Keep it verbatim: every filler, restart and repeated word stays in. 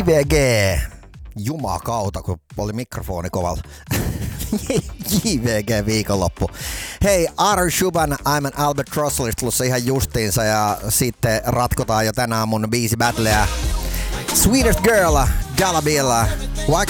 V G. Jumakauta, kun oli mikrofoni kovalla. J V G viikonloppu. Hei, Aaron Schuban, I'm an Albatross olisi tulossa ihan justiinsa ja sitten ratkotaan jo tänään mun biisi battleä. Sweetest Girl, Dollar Bill.